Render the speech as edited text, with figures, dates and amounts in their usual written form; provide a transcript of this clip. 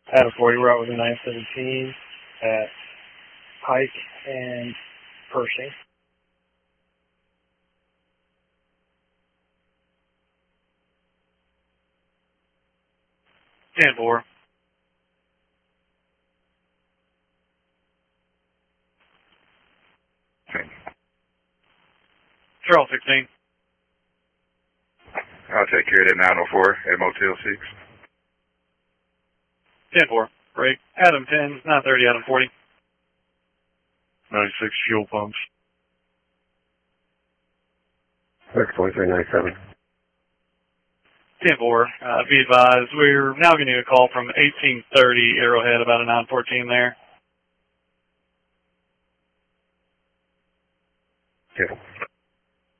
Adam 40, we're out with a 917 at Pike and Pershing. Stand 4. Charles 16. I'll take care of that 904 at Motel 6. 10-4. Break. Adam 10, 930, Adam 40. 96 fuel pumps. 4397. 10-4. Be advised, we're now getting a call from 1830 Arrowhead, about a 914 there. Okay.